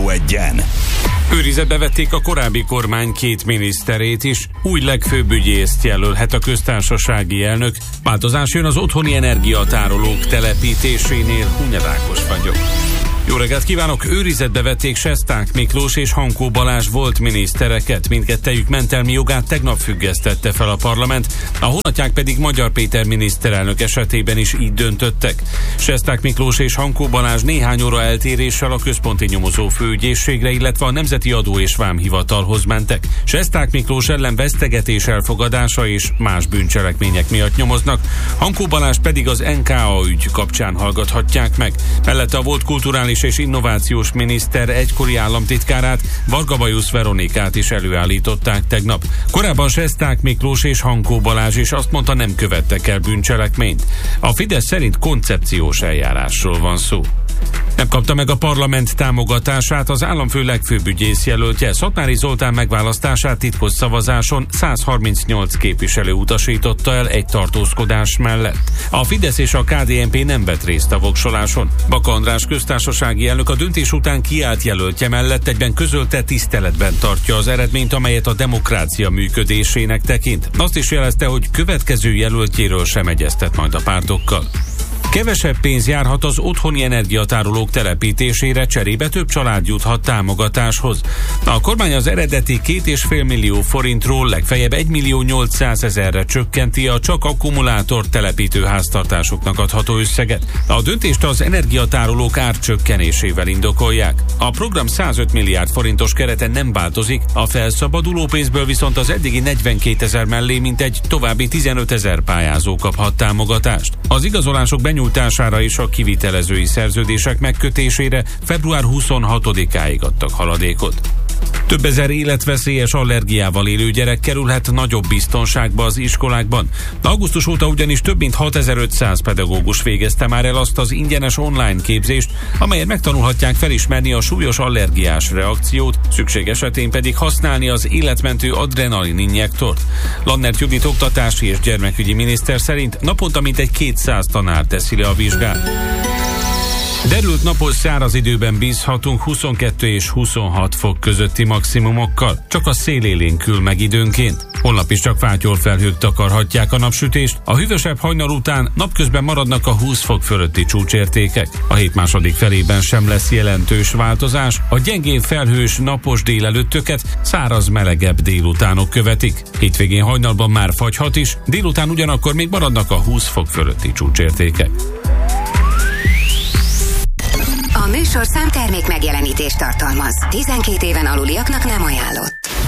Rádió Egyen. Őrizetbe vették a korábbi kormány 2 miniszterét is, új legfőbb ügyészt jelölhet a köztársasági elnök. Változás jön az otthoni energiatárolók telepítésénél. Hunyad Ákos vagyok. Jó reggelt kívánok! Őrizetbe vették Sesták Miklós és Hankó Balázs volt minisztereket. Mindkettejük mentelmi jogát tegnap függesztette fel a parlament, a honatják pedig Magyar Péter miniszterelnök esetében is így döntöttek. Sesták Miklós és Hankó Balázs néhány óra eltéréssel a központi nyomozó főügyészségre, illetve a Nemzeti Adó és Vámhivatalhoz mentek. Sesták Miklós ellen vesztegetés elfogadása és más bűncselekmények miatt nyomoznak, Hankó Balázs pedig az NKA ügy kapcsán hallgathatják meg. Mellette a volt kulturális és innovációs miniszter egykori államtitkárát, Varga Bajusz Veronikát is előállították tegnap. Korábban Sesták Miklós és Hankó Balázs is azt mondta, nem követtek el bűncselekményt. A Fidesz szerint koncepciós eljárásról van szó. Nem kapta meg a parlament támogatását az államfő legfőbb ügyészjelöltje. Szatmári Zoltán megválasztását titkos szavazáson 138 képviselő utasította el egy tartózkodás mellett. A Fidesz és a KDNP nem vett részt a voksoláson. Baka András köztársasági elnök a döntés után kiállt jelöltje mellett egyben közölte, tiszteletben tartja az eredményt, amelyet a demokrácia működésének tekint. Azt is jelezte, hogy következő jelöltjéről sem egyeztet majd a pártokkal. Kevesebb pénz járhat az otthoni energiatárolók telepítésére, cserébe több család juthat támogatáshoz. A kormány az eredeti 2,5 millió forintról legfeljebb 1.800.000-re csökkenti a csak akkumulátor telepítő háztartásoknak adható összeget. A döntést az energiatárolók árcsökkenésével indokolják. A program 105 milliárd forintos kerete nem változik, a felszabaduló pénzből viszont az eddigi 42.000 mellé mintegy további 15.000 pályázó kaphat támogatást. Az igazolások benyújtására és a kivitelezői szerződések megkötésére február 26-áig adtak haladékot. Több ezer életveszélyes allergiával élő gyerek kerülhet nagyobb biztonságba az iskolákban. Augusztus óta ugyanis több mint 6500 pedagógus végezte már el azt az ingyenes online képzést, amelyen megtanulhatják felismerni a súlyos allergiás reakciót, szükség esetén pedig használni az életmentő adrenalin injektort. Lannert Judit oktatási és gyermekügyi miniszter szerint naponta mintegy 200 tanár teszi le a vizsgát. Derült napos száraz időben bízhatunk 22 és 26 fok közötti maximumokkal, csak a szél élénkül meg időnként. Holnap is csak fátyolfelhők takarhatják a napsütést, a hűvösebb hajnal után napközben maradnak a 20 fok fölötti csúcsértékek. A hét második felében sem lesz jelentős változás, a gyengén felhős napos délelőttöket száraz melegebb délutánok követik. Hétvégén hajnalban már fagyhat is, délután ugyanakkor még maradnak a 20 fok fölötti csúcsértékek. A műsorszám termék megjelenítést tartalmaz. 12 éven aluliaknak nem ajánlott.